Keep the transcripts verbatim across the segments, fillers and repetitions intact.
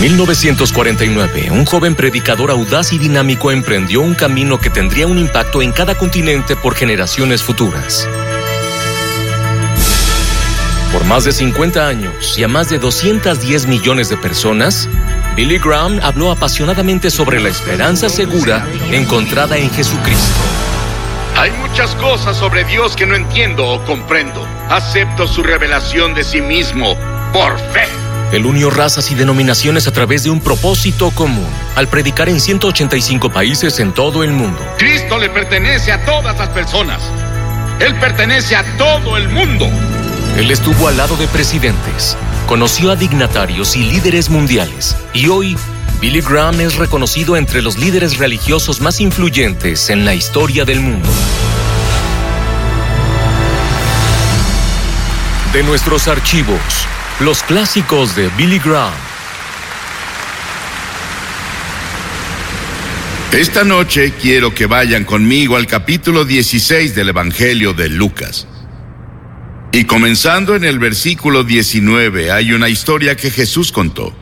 mil novecientos cuarenta y nueve, un joven predicador audaz y dinámico emprendió un camino que tendría un impacto en cada continente por generaciones futuras. Por más de cincuenta años y a más de doscientos diez millones de personas, Billy Graham habló apasionadamente sobre la esperanza segura encontrada en Jesucristo. Hay muchas cosas sobre Dios que no entiendo o comprendo. Acepto su revelación de sí mismo por fe. Él unió razas y denominaciones a través de un propósito común, al predicar en ciento ochenta y cinco países en todo el mundo. Cristo le pertenece a todas las personas. Él pertenece a todo el mundo. Él estuvo al lado de presidentes, conoció a dignatarios y líderes mundiales, y hoy Billy Graham es reconocido entre los líderes religiosos más influyentes en la historia del mundo. De nuestros archivos, los clásicos de Billy Graham. Esta noche quiero que vayan conmigo al capítulo dieciséis del Evangelio de Lucas. Y comenzando en el versículo diecinueve, hay una historia que Jesús contó.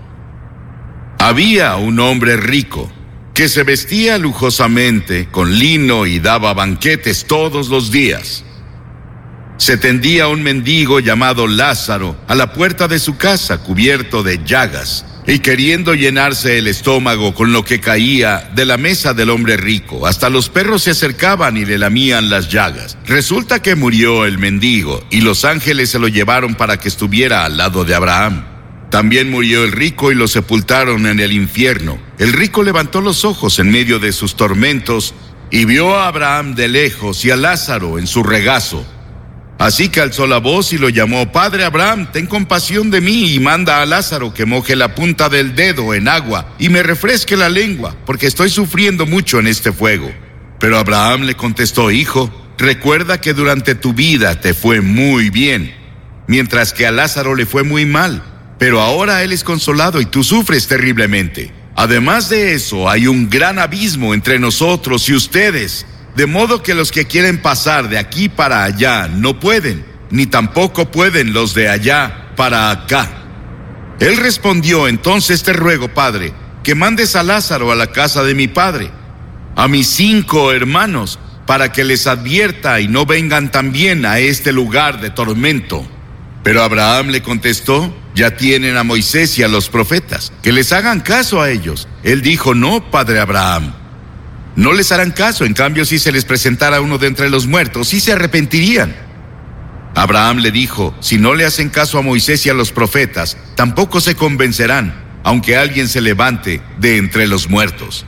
Había un hombre rico que se vestía lujosamente con lino y daba banquetes todos los días. Se tendía un mendigo llamado Lázaro a la puerta de su casa, cubierto de llagas, y queriendo llenarse el estómago con lo que caía de la mesa del hombre rico, hasta los perros se acercaban y le lamían las llagas. Resulta que murió el mendigo, y los ángeles se lo llevaron para que estuviera al lado de Abraham. También murió el rico y lo sepultaron en el infierno. El rico levantó los ojos en medio de sus tormentos y vio a Abraham de lejos y a Lázaro en su regazo. Así que alzó la voz y lo llamó: Padre Abraham, ten compasión de mí y manda a Lázaro que moje la punta del dedo en agua y me refresque la lengua, porque estoy sufriendo mucho en este fuego. Pero Abraham le contestó: Hijo, recuerda que durante tu vida te fue muy bien, mientras que a Lázaro le fue muy mal, pero ahora él es consolado y tú sufres terriblemente. Además de eso, hay un gran abismo entre nosotros y ustedes, de modo que los que quieren pasar de aquí para allá no pueden, ni tampoco pueden los de allá para acá. Él respondió: Entonces te ruego, Padre, que mandes a Lázaro a la casa de mi padre, a mis cinco hermanos, para que les advierta y no vengan también a este lugar de tormento. Pero Abraham le contestó: Ya tienen a Moisés y a los profetas, que les hagan caso a ellos. Él dijo: No, Padre Abraham, no les harán caso. En cambio, si se les presentara uno de entre los muertos, sí se arrepentirían. Abraham le dijo: Si no le hacen caso a Moisés y a los profetas, tampoco se convencerán, aunque alguien se levante de entre los muertos.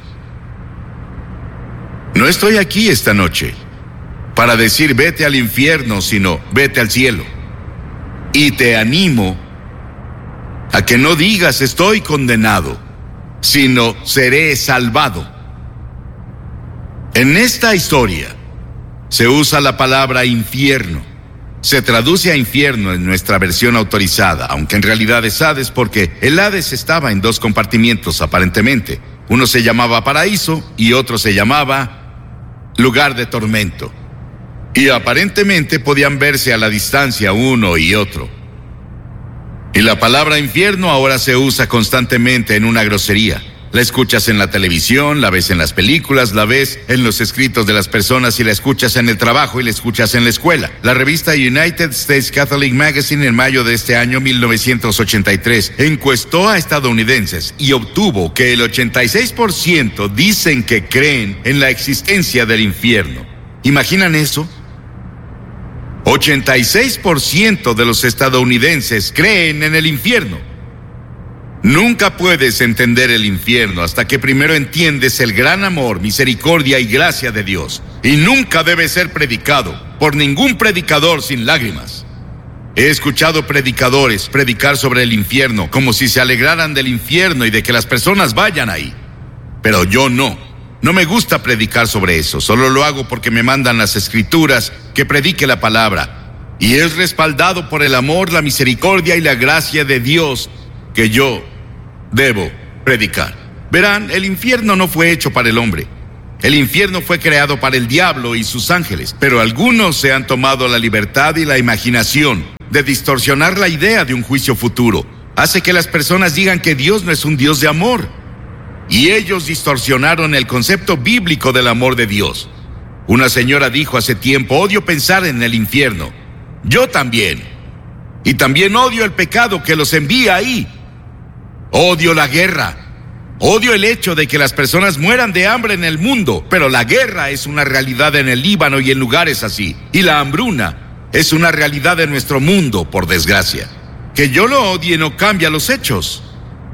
No estoy aquí esta noche para decir vete al infierno, sino vete al cielo. Y te animo a que no digas estoy condenado, sino seré salvado. En esta historia se usa la palabra infierno. Se traduce a infierno en nuestra versión autorizada, aunque en realidad es Hades, porque el Hades estaba en dos compartimientos aparentemente. Uno se llamaba paraíso y otro se llamaba lugar de tormento. Y aparentemente podían verse a la distancia uno y otro. Y la palabra infierno ahora se usa constantemente en una grosería. La escuchas en la televisión, la ves en las películas, la ves en los escritos de las personas y la escuchas en el trabajo y la escuchas en la escuela. La revista United States Catholic Magazine en mayo de este año mil novecientos ochenta y tres encuestó a estadounidenses y obtuvo que el ochenta y seis por ciento dicen que creen en la existencia del infierno. ¿Imaginan eso? ochenta y seis por ciento de los estadounidenses creen en el infierno. Nunca puedes entender el infierno hasta que primero entiendes el gran amor, misericordia y gracia de Dios. Y nunca debe ser predicado por ningún predicador sin lágrimas. He escuchado predicadores predicar sobre el infierno como si se alegraran del infierno y de que las personas vayan ahí. Pero yo no. No me gusta predicar sobre eso. Solo lo hago porque me mandan las escrituras que predique la palabra. Y es respaldado por el amor, la misericordia y la gracia de Dios que yo debo predicar. Verán, el infierno no fue hecho para el hombre. El infierno fue creado para el diablo y sus ángeles, pero algunos se han tomado la libertad y la imaginación de distorsionar la idea de un juicio futuro, hace que las personas digan que Dios no es un Dios de amor. Y ellos distorsionaron el concepto bíblico del amor de Dios. Una señora dijo hace tiempo: odio pensar en el infierno. Yo también. Y también odio el pecado que los envía ahí. Odio la guerra. Odio el hecho de que las personas mueran de hambre en el mundo, pero la guerra es una realidad en el Líbano y en lugares así. Y la hambruna es una realidad en nuestro mundo, por desgracia. Que yo lo odie no cambia los hechos.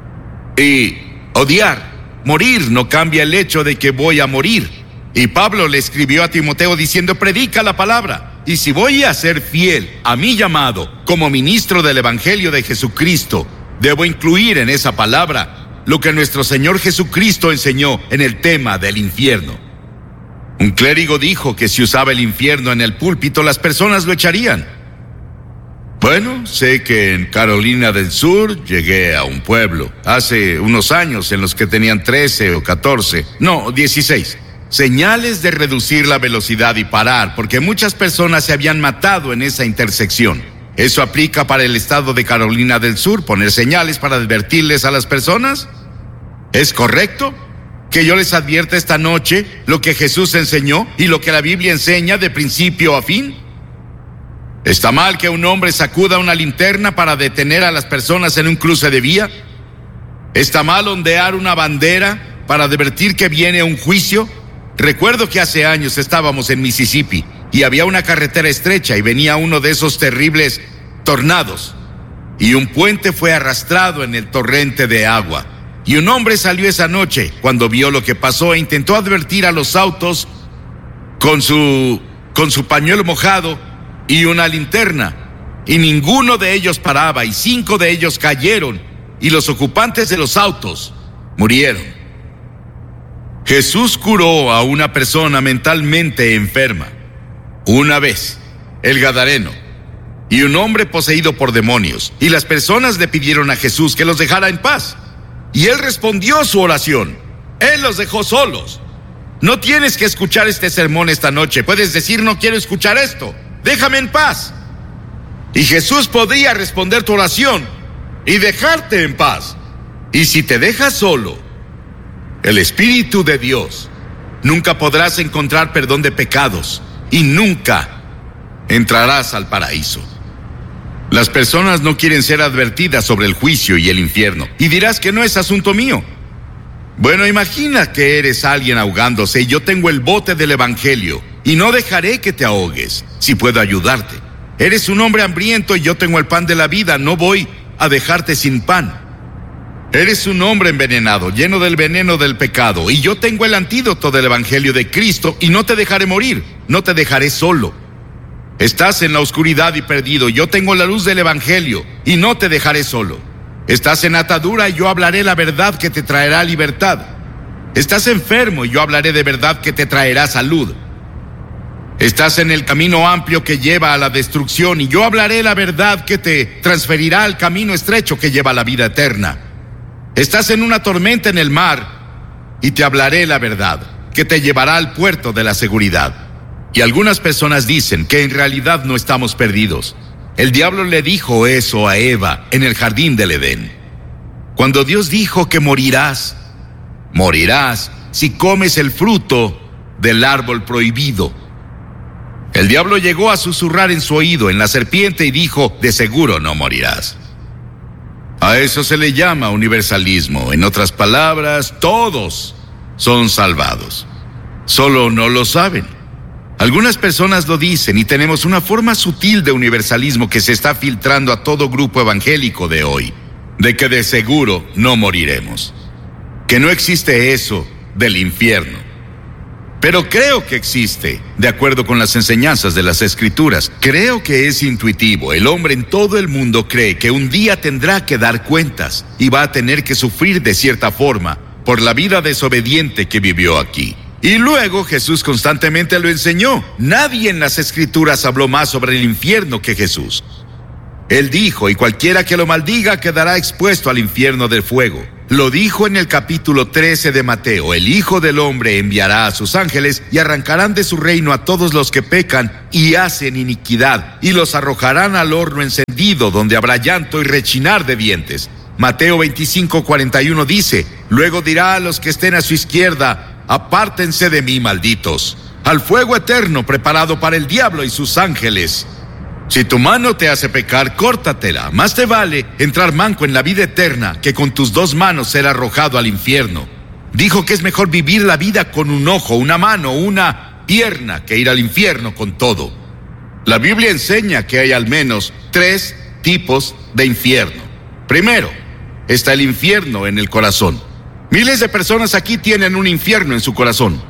Y odiar, morir, no cambia el hecho de que voy a morir. Y Pablo le escribió a Timoteo diciendo: predica la palabra. Y si voy a ser fiel a mi llamado como ministro del Evangelio de Jesucristo, debo incluir en esa palabra lo que nuestro Señor Jesucristo enseñó en el tema del infierno. Un clérigo dijo que si usaba el infierno en el púlpito, las personas lo echarían. Bueno, sé que en Carolina del Sur llegué a un pueblo hace unos años en los que tenían trece o catorce, no, dieciséis, señales de reducir la velocidad y parar, porque muchas personas se habían matado en esa intersección. ¿Eso aplica para el estado de Carolina del Sur, poner señales para advertirles a las personas? ¿Es correcto que yo les advierta esta noche lo que Jesús enseñó y lo que la Biblia enseña de principio a fin? ¿Está mal que un hombre sacuda una linterna para detener a las personas en un cruce de vía? ¿Está mal ondear una bandera para advertir que viene un juicio? Recuerdo que hace años estábamos en Mississippi y había una carretera estrecha y venía uno de esos terribles tornados y un puente fue arrastrado en el torrente de agua. Y un hombre salió esa noche cuando vio lo que pasó e intentó advertir a los autos con su, con su pañuelo mojado y una linterna. Y ninguno de ellos paraba y cinco de ellos cayeron y los ocupantes de los autos murieron. Jesús curó a una persona mentalmente enferma. Una vez, el Gadareno, y un hombre poseído por demonios, y las personas le pidieron a Jesús que los dejara en paz. Y él respondió su oración. Él los dejó solos. No tienes que escuchar este sermón esta noche. Puedes decir: no quiero escuchar esto. Déjame en paz. Y Jesús podría responder tu oración y dejarte en paz. Y si te dejas solo, el Espíritu de Dios, nunca podrás encontrar perdón de pecados y nunca entrarás al paraíso. Las personas no quieren ser advertidas sobre el juicio y el infierno. Y dirás que no es asunto mío. Bueno, imagina que eres alguien ahogándose y yo tengo el bote del Evangelio y no dejaré que te ahogues si puedo ayudarte. Eres un hombre hambriento y yo tengo el pan de la vida, no voy a dejarte sin pan. Eres un hombre envenenado, lleno del veneno del pecado, y yo tengo el antídoto del Evangelio de Cristo y no te dejaré morir, no te dejaré solo. Estás en la oscuridad y perdido, yo tengo la luz del Evangelio y no te dejaré solo. Estás en atadura y yo hablaré la verdad que te traerá libertad. Estás enfermo y yo hablaré de verdad que te traerá salud. Estás en el camino amplio que lleva a la destrucción y yo hablaré la verdad que te transferirá al camino estrecho que lleva a la vida eterna. Estás en una tormenta en el mar y te hablaré la verdad que te llevará al puerto de la seguridad. Y algunas personas dicen que en realidad no estamos perdidos. El diablo le dijo eso a Eva en el jardín del Edén. Cuando Dios dijo que morirás, morirás si comes el fruto del árbol prohibido. El diablo llegó a susurrar en su oído en la serpiente y dijo: de seguro no morirás. A eso se le llama universalismo. En otras palabras, todos son salvados. Solo no lo saben. Algunas personas lo dicen y tenemos una forma sutil de universalismo que se está filtrando a todo grupo evangélico de hoy, de que de seguro no moriremos, que no existe eso del infierno. Pero creo que existe, de acuerdo con las enseñanzas de las Escrituras. Creo que es intuitivo. El hombre en todo el mundo cree que un día tendrá que dar cuentas y va a tener que sufrir de cierta forma por la vida desobediente que vivió aquí. Y luego Jesús constantemente lo enseñó. Nadie en las Escrituras habló más sobre el infierno que Jesús. Él dijo: y cualquiera que lo maldiga quedará expuesto al infierno del fuego. Lo dijo en el capítulo trece de Mateo: el Hijo del Hombre enviará a sus ángeles y arrancarán de su reino a todos los que pecan y hacen iniquidad, y los arrojarán al horno encendido, donde habrá llanto y rechinar de dientes. Mateo veinticinco, cuarenta y uno dice: luego dirá a los que estén a su izquierda: apártense de mí, malditos, al fuego eterno preparado para el diablo y sus ángeles. Si tu mano te hace pecar, córtatela. Más te vale entrar manco en la vida eterna que con tus dos manos ser arrojado al infierno. Dijo que es mejor vivir la vida con un ojo, una mano, una pierna, que ir al infierno con todo. La Biblia enseña que hay al menos tres tipos de infierno. Primero, está el infierno en el corazón. Miles de personas aquí tienen un infierno en su corazón.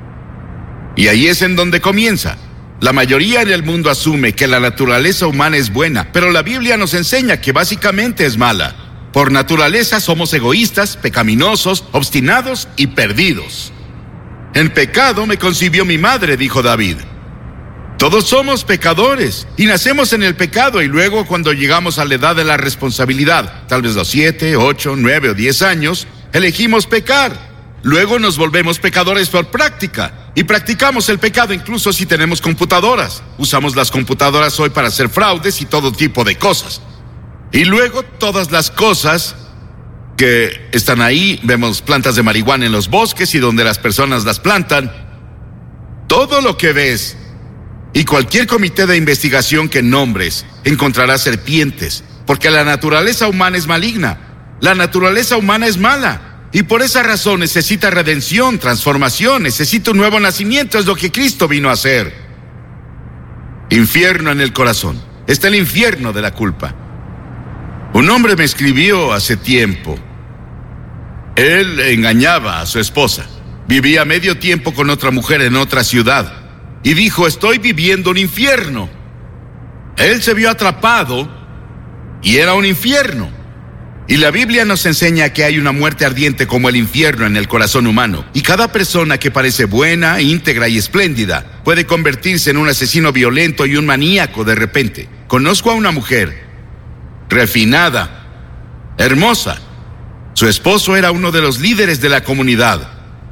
Y ahí es en donde comienza. La mayoría en el mundo asume que la naturaleza humana es buena, pero la Biblia nos enseña que básicamente es mala. Por naturaleza somos egoístas, pecaminosos, obstinados y perdidos. En pecado me concibió mi madre, dijo David. Todos somos pecadores y nacemos en el pecado, y luego cuando llegamos a la edad de la responsabilidad, tal vez los siete, ocho, nueve o diez años, elegimos pecar. Luego nos volvemos pecadores por práctica y practicamos el pecado incluso si tenemos computadoras. Usamos las computadoras hoy para hacer fraudes y todo tipo de cosas. Y luego todas las cosas que están ahí, vemos plantas de marihuana en los bosques y donde las personas las plantan. Todo lo que ves y cualquier comité de investigación que nombres encontrará serpientes, porque la naturaleza humana es maligna. La naturaleza humana es mala. Y por esa razón necesita redención, transformación, necesita un nuevo nacimiento, es lo que Cristo vino a hacer. Infierno en el corazón. Está el infierno de la culpa. Un hombre me escribió hace tiempo. Él engañaba a su esposa. Vivía medio tiempo con otra mujer en otra ciudad. Y dijo: estoy viviendo un infierno. Él se vio atrapado y era un infierno. Y la Biblia nos enseña que hay una muerte ardiente como el infierno en el corazón humano. Y cada persona que parece buena, íntegra y espléndida puede convertirse en un asesino violento y un maníaco de repente. Conozco a una mujer refinada, hermosa. Su esposo era uno de los líderes de la comunidad.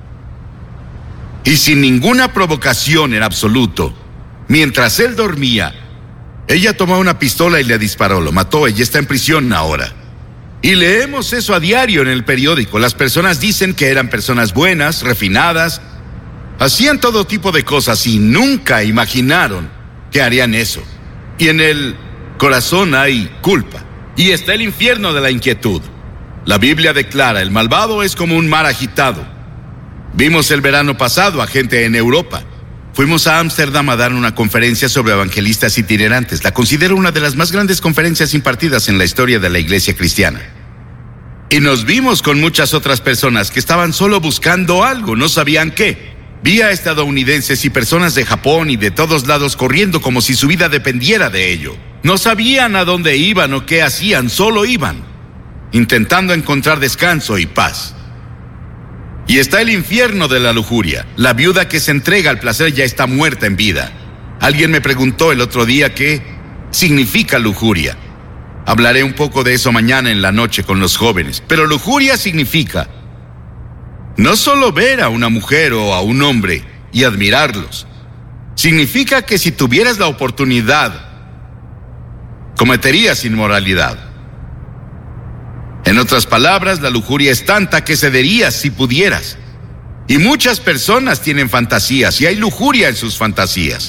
Y sin ninguna provocación en absoluto, mientras él dormía, ella tomó una pistola y le disparó, lo mató. Ella está en prisión ahora. Y leemos eso a diario en el periódico. Las personas dicen que eran personas buenas, refinadas, hacían todo tipo de cosas y nunca imaginaron que harían eso. Y en el corazón hay culpa. Y está el infierno de la inquietud. La Biblia declara: el malvado es como un mar agitado. Vimos el verano pasado a gente en Europa. Fuimos a Ámsterdam a dar una conferencia sobre evangelistas itinerantes. La considero una de las más grandes conferencias impartidas en la historia de la iglesia cristiana. Y nos vimos con muchas otras personas que estaban solo buscando algo, no sabían qué. Vi a estadounidenses y personas de Japón y de todos lados corriendo como si su vida dependiera de ello. No sabían a dónde iban o qué hacían, solo iban, intentando encontrar descanso y paz. Y está el infierno de la lujuria. La viuda que se entrega al placer ya está muerta en vida. Alguien me preguntó el otro día qué significa lujuria. Hablaré un poco de eso mañana en la noche con los jóvenes. Pero lujuria significa no solo ver a una mujer o a un hombre y admirarlos. Significa que si tuvieras la oportunidad, cometerías inmoralidad. En otras palabras, la lujuria es tanta que cederías si pudieras. Y muchas personas tienen fantasías y hay lujuria en sus fantasías.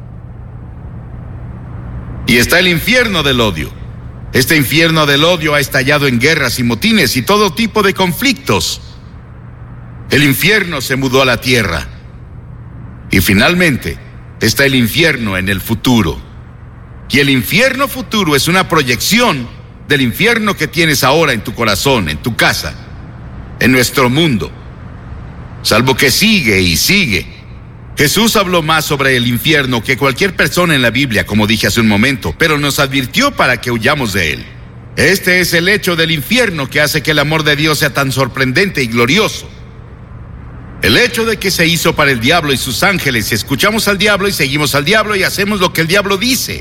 Y está el infierno del odio. Este infierno del odio ha estallado en guerras y motines y todo tipo de conflictos. El infierno se mudó a la tierra. Y finalmente está el infierno en el futuro. Y el infierno futuro es una proyección del infierno que tienes ahora en tu corazón, en tu casa, en nuestro mundo. Salvo que sigue y sigue. Jesús habló más sobre el infierno que cualquier persona en la Biblia, como dije hace un momento, pero nos advirtió para que huyamos de él. Este es el hecho del infierno que hace que el amor de Dios sea tan sorprendente y glorioso. El hecho de que se hizo para el diablo y sus ángeles, y escuchamos al diablo y seguimos al diablo y hacemos lo que el diablo dice.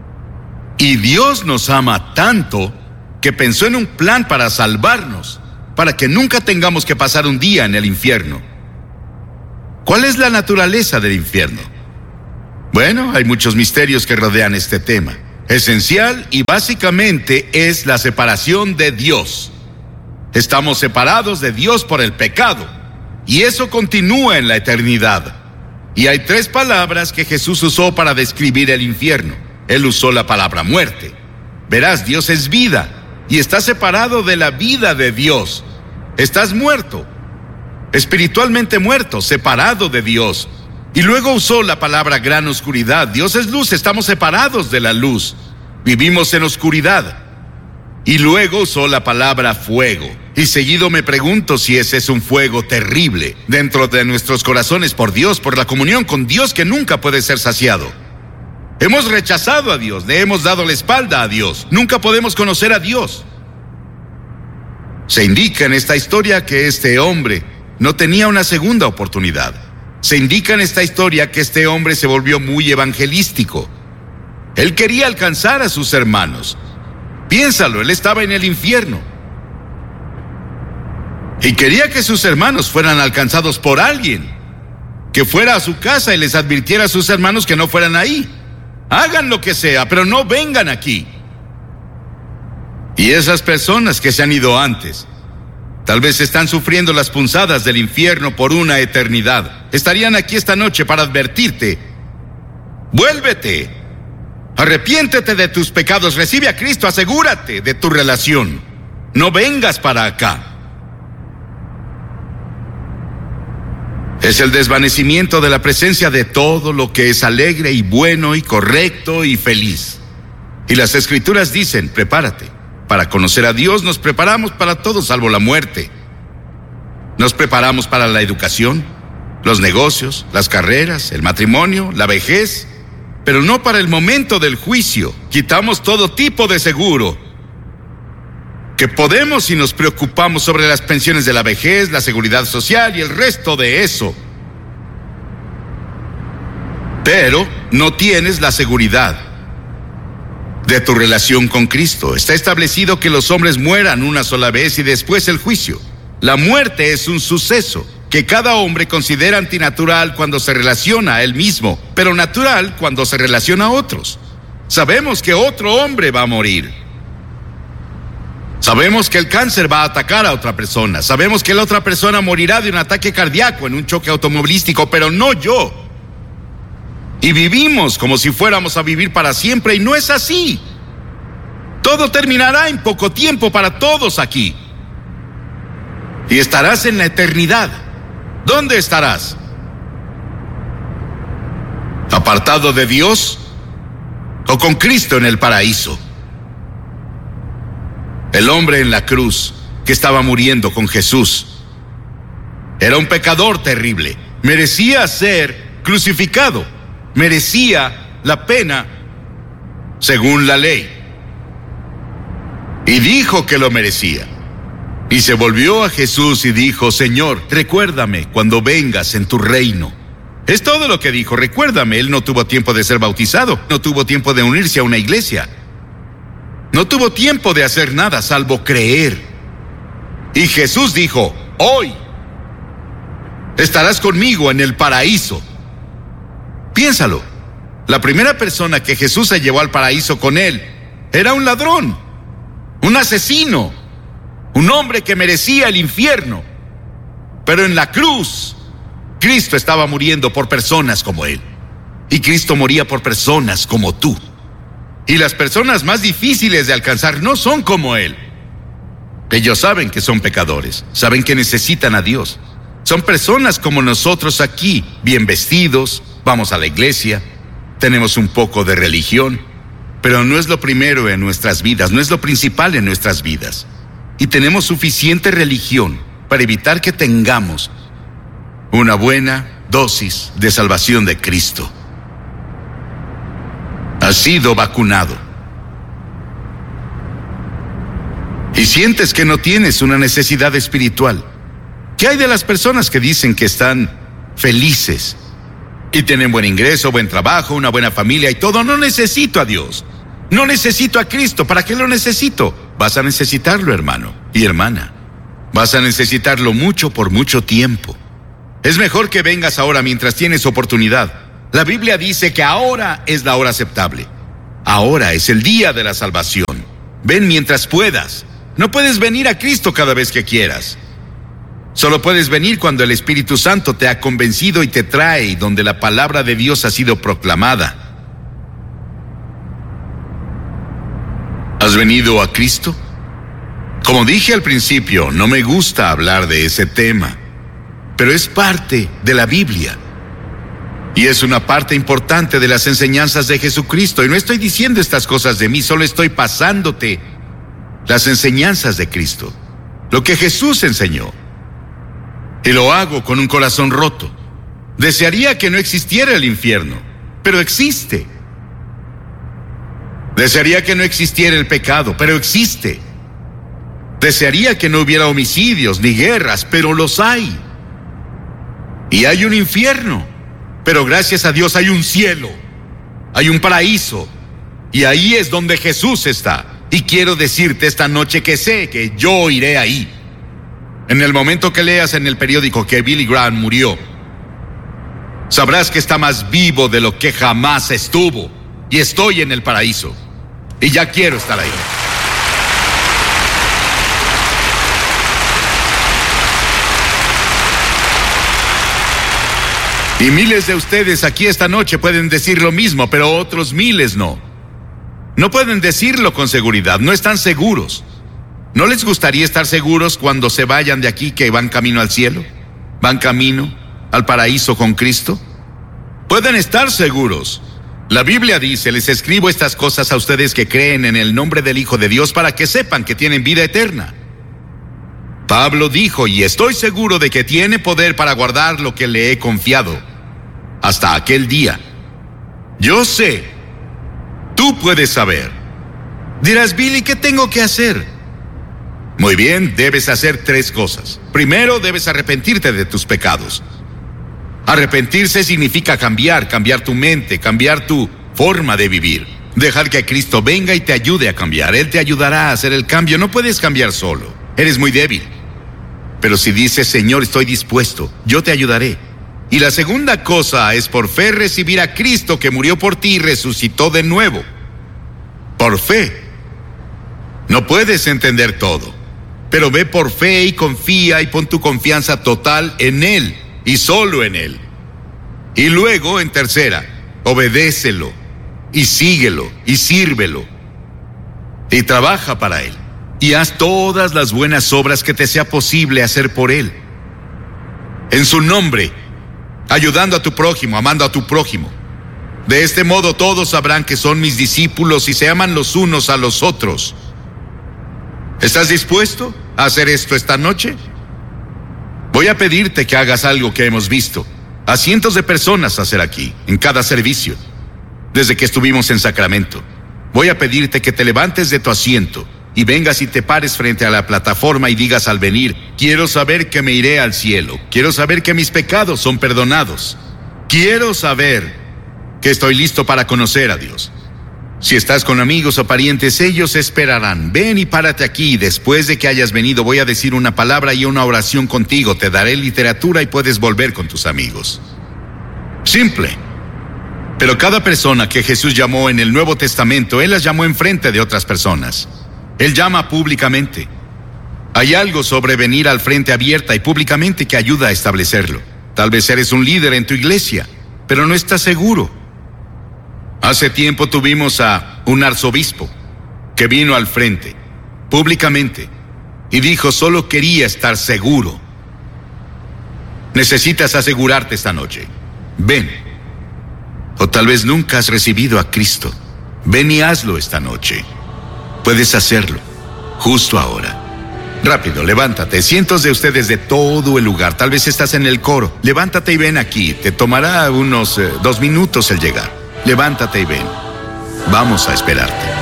Y Dios nos ama tanto que pensó en un plan para salvarnos. para que nunca tengamos que pasar un día en el infierno. ¿Cuál es la naturaleza del infierno? Bueno, hay muchos misterios que rodean este tema. Esencial y básicamente es la separación de Dios. Estamos separados de Dios por el pecado, y eso continúa en la eternidad. Y hay tres palabras que Jesús usó para describir el infierno. Él usó la palabra muerte. Verás, Dios es vida, y estás separado de la vida de Dios. Estás muerto, espiritualmente muerto, separado de Dios. Y luego usó la palabra gran oscuridad. Dios es luz, estamos separados de la luz. Vivimos en oscuridad. Y luego usó la palabra fuego. Y seguido me pregunto si ese es un fuego terrible dentro de nuestros corazones por Dios, por la comunión con Dios que nunca puede ser saciado. Hemos rechazado a Dios, le hemos dado la espalda a Dios. Nunca podemos conocer a Dios. Se indica en esta historia que este hombre no tenía una segunda oportunidad. Se indica en esta historia que este hombre se volvió muy evangelístico. Él quería alcanzar a sus hermanos. Piénsalo, él estaba en el infierno. Y quería que sus hermanos fueran alcanzados por alguien, que fuera a su casa y les advirtiera a sus hermanos que no fueran ahí. Hagan lo que sea, pero no vengan aquí. Y esas personas que se han ido antes, tal vez están sufriendo las punzadas del infierno por una eternidad. Estarían aquí esta noche para advertirte: vuélvete, arrepiéntete de tus pecados, recibe a Cristo, asegúrate de tu relación. No vengas para acá. Es el desvanecimiento de la presencia de todo lo que es alegre y bueno y correcto y feliz. Y las Escrituras dicen: prepárate. Para conocer a Dios nos preparamos para todo salvo la muerte. Nos preparamos para la educación, los negocios, las carreras, el matrimonio, la vejez, pero no para el momento del juicio. Quitamos todo tipo de seguro que podemos y nos preocupamos sobre las pensiones de la vejez, la seguridad social y el resto de eso. Pero no tienes la seguridad de tu relación con Cristo. Está establecido que los hombres mueran una sola vez y después el juicio. La muerte es un suceso que cada hombre considera antinatural cuando se relaciona a él mismo, pero natural cuando se relaciona a otros. Sabemos que otro hombre va a morir. Sabemos que el cáncer va a atacar a otra persona. Sabemos que la otra persona morirá de un ataque cardíaco en un choque automovilístico, pero no yo. Y vivimos como si fuéramos a vivir para siempre, y no es así. Todo terminará en poco tiempo para todos aquí. Y estarás en la eternidad. ¿Dónde estarás? ¿Apartado de Dios o con Cristo en el paraíso? El hombre en la cruz que estaba muriendo con Jesús era un pecador terrible. Merecía ser crucificado. Merecía la pena según la ley. Y dijo que lo merecía. Y se volvió a Jesús y dijo: Señor, recuérdame cuando vengas en tu reino. Es todo lo que dijo, recuérdame. Él no tuvo tiempo de ser bautizado, no tuvo tiempo de unirse a una iglesia, no tuvo tiempo de hacer nada salvo creer. Y Jesús dijo: hoy estarás conmigo en el paraíso. Piénsalo, la primera persona que Jesús se llevó al paraíso con él era un ladrón, un asesino, un hombre que merecía el infierno. Pero en la cruz, Cristo estaba muriendo por personas como él. Y Cristo moría por personas como tú. Y las personas más difíciles de alcanzar no son como él. Ellos saben que son pecadores, saben que necesitan a Dios. Son personas como nosotros aquí, bien vestidos, vamos a la iglesia, tenemos un poco de religión, pero no es lo primero en nuestras vidas, no es lo principal en nuestras vidas. Y tenemos suficiente religión para evitar que tengamos una buena dosis de salvación de Cristo. Has sido vacunado. Y sientes que no tienes una necesidad espiritual. ¿Qué hay de las personas que dicen que están felices y tienen buen ingreso, buen trabajo, una buena familia y todo? No necesito a Dios, no necesito a Cristo. ¿Para qué lo necesito? Vas a necesitarlo, hermano y hermana. Vas a necesitarlo mucho por mucho tiempo. Es mejor que vengas ahora mientras tienes oportunidad. La Biblia dice que ahora es la hora aceptable. Ahora es el día de la salvación. Ven mientras puedas. No puedes venir a Cristo cada vez que quieras. Solo puedes venir cuando el Espíritu Santo te ha convencido y te trae, y donde la palabra de Dios ha sido proclamada. ¿Has venido a Cristo? Como dije al principio, no me gusta hablar de ese tema, pero es parte de la Biblia. Y es una parte importante de las enseñanzas de Jesucristo. Y no estoy diciendo estas cosas de mí, solo estoy pasándote las enseñanzas de Cristo, lo que Jesús enseñó. Y lo hago con un corazón roto. Desearía que no existiera el infierno, pero existe. Desearía que no existiera el pecado, pero existe. Desearía que no hubiera homicidios ni guerras, pero los hay. Y hay un infierno, pero gracias a Dios hay un cielo, hay un paraíso, y ahí es donde Jesús está. Y quiero decirte esta noche que sé que yo iré ahí. En el momento que leas en el periódico que Billy Graham murió, sabrás que está más vivo de lo que jamás estuvo, y estoy en el paraíso, y ya quiero estar ahí. Y miles de ustedes aquí esta noche pueden decir lo mismo, pero otros miles no. No pueden decirlo con seguridad, no están seguros. ¿No les gustaría estar seguros cuando se vayan de aquí que van camino al cielo? ¿Van camino al paraíso con Cristo? Pueden estar seguros. La Biblia dice, les escribo estas cosas a ustedes que creen en el nombre del Hijo de Dios para que sepan que tienen vida eterna. Pablo dijo, y estoy seguro de que tiene poder para guardar lo que le he confiado hasta aquel día. Yo sé, tú puedes saber. Dirás, Billy, ¿qué tengo que hacer? Muy bien, debes hacer tres cosas. Primero, debes arrepentirte de tus pecados. Arrepentirse significa cambiar, cambiar tu mente, cambiar tu forma de vivir. Dejar que Cristo venga y te ayude a cambiar. Él te ayudará a hacer el cambio. No puedes cambiar solo. Eres muy débil. Pero si dices, Señor, estoy dispuesto, yo te ayudaré. Y la segunda cosa es por fe recibir a Cristo que murió por ti y resucitó de nuevo. Por fe. No puedes entender todo, pero ve por fe y confía y pon tu confianza total en Él y solo en Él. Y luego, en tercera, obedécelo y síguelo y sírvelo y trabaja para Él y haz todas las buenas obras que te sea posible hacer por Él. En su nombre, ayudando a tu prójimo, amando a tu prójimo. De este modo todos sabrán que son mis discípulos y se aman los unos a los otros. ¿Estás dispuesto a hacer esto esta noche? Voy a pedirte que hagas algo que hemos visto a cientos de personas hacer aquí, en cada servicio, desde que estuvimos en Sacramento. Voy a pedirte que te levantes de tu asiento y vengas y te pares frente a la plataforma y digas al venir, quiero saber que me iré al cielo, quiero saber que mis pecados son perdonados, quiero saber que estoy listo para conocer a Dios. Si estás con amigos o parientes, ellos esperarán. Ven y párate aquí. Después de que hayas venido, voy a decir una palabra y una oración contigo. Te daré literatura y puedes volver con tus amigos. Simple. Pero cada persona que Jesús llamó en el Nuevo Testamento, Él las llamó enfrente de otras personas. Él llama públicamente. Hay algo sobre venir al frente abierta y públicamente que ayuda a establecerlo. Tal vez eres un líder en tu iglesia, pero no estás seguro. Hace tiempo tuvimos a un arzobispo que vino al frente, públicamente, y dijo, solo quería estar seguro. Necesitas asegurarte esta noche. Ven. O tal vez nunca has recibido a Cristo. Ven y hazlo esta noche. Puedes hacerlo, justo ahora. Rápido, levántate. Cientos de ustedes de todo el lugar. Tal vez estás en el coro. Levántate y ven aquí. Te tomará unos eh, dos minutos el llegar. Levántate y ven. Vamos a esperarte.